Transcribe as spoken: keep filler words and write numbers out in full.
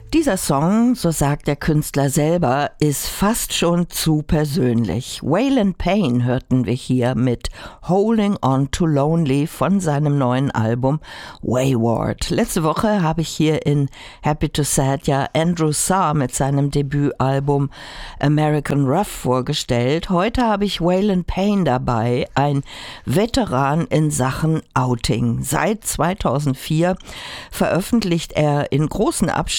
Dieser Song, so sagt der Künstler selber, ist fast schon zu persönlich. Waylon Payne hörten wir hier mit Holding On to Lonely von seinem neuen Album Wayward. Letzte Woche habe ich hier in Happy to Sad ja Andrew Sarr mit seinem Debütalbum American Rough vorgestellt. Heute habe ich Waylon Payne dabei, ein Veteran in Sachen Outing. Seit zweitausendvier veröffentlicht er in großen Abständen